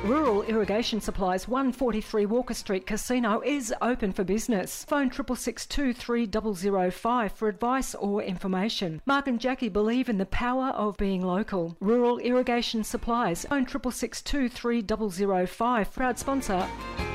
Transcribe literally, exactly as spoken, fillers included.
Rural Irrigation Supplies, one forty-three Walker Street Casino is open for business. Phone six six six two three zero zero five for advice or information. Mark and Jackie believe in the power of being local. Rural Irrigation Supplies, phone six six six two three zero zero five. Proud sponsor.